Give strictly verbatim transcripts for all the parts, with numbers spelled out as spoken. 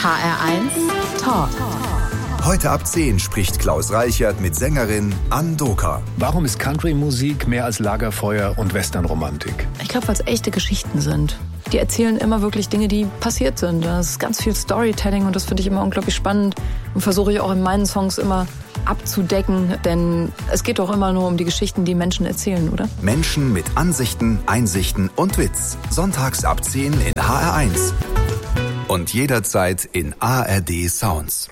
H R eins Talk. Heute ab zehn spricht Klaus Reichert mit Sängerin Ann Doka. Warum ist Country-Musik mehr als Lagerfeuer und Westernromantik? Ich glaube, weil es echte Geschichten sind. Die erzählen immer wirklich Dinge, die passiert sind. Das ist ganz viel Storytelling und das finde ich immer unglaublich spannend und versuche ich auch in meinen Songs immer abzudecken, denn es geht doch immer nur um die Geschichten, die Menschen erzählen, oder? Menschen mit Ansichten, Einsichten und Witz. Sonntags ab zehn in H R eins. Und jederzeit in A R D Sounds.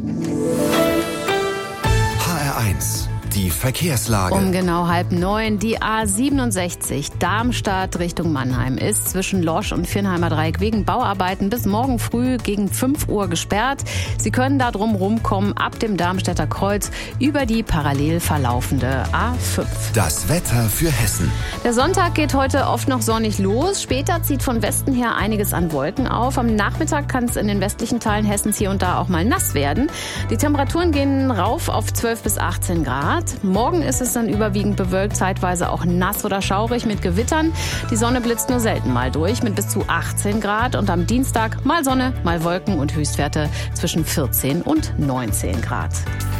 H R eins. Die Verkehrslage. Um genau halb neun, die A siebenundsechzig Darmstadt Richtung Mannheim ist zwischen Losch und Viernheimer Dreieck wegen Bauarbeiten bis morgen früh gegen fünf Uhr gesperrt. Sie können da drum rumkommen ab dem Darmstädter Kreuz über die parallel verlaufende A fünf. Das Wetter für Hessen. Der Sonntag geht heute oft noch sonnig los. Später zieht von Westen her einiges an Wolken auf. Am Nachmittag kann es in den westlichen Teilen Hessens hier und da auch mal nass werden. Die Temperaturen gehen rauf auf zwölf bis achtzehn Grad. Morgen ist es dann überwiegend bewölkt, zeitweise auch nass oder schaurig mit Gewittern. Die Sonne blitzt nur selten mal durch mit bis zu achtzehn Grad. Und am Dienstag mal Sonne, mal Wolken und Höchstwerte zwischen vierzehn und neunzehn Grad.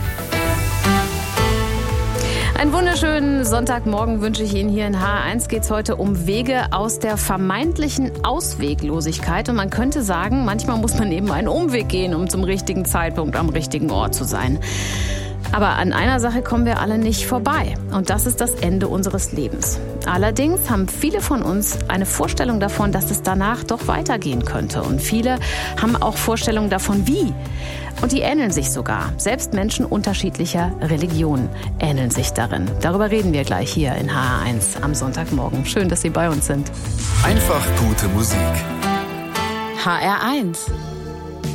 Einen wunderschönen Sonntagmorgen wünsche ich Ihnen. Hier in H R eins geht es heute um Wege aus der vermeintlichen Ausweglosigkeit. Und man könnte sagen, manchmal muss man eben einen Umweg gehen, um zum richtigen Zeitpunkt am richtigen Ort zu sein. Aber an einer Sache kommen wir alle nicht vorbei. Und das ist das Ende unseres Lebens. Allerdings haben viele von uns eine Vorstellung davon, dass es danach doch weitergehen könnte. Und viele haben auch Vorstellungen davon, wie. Und die ähneln sich sogar. Selbst Menschen unterschiedlicher Religionen ähneln sich darin. Darüber reden wir gleich hier in H R eins am Sonntagmorgen. Schön, dass Sie bei uns sind. Einfach gute Musik. H R eins.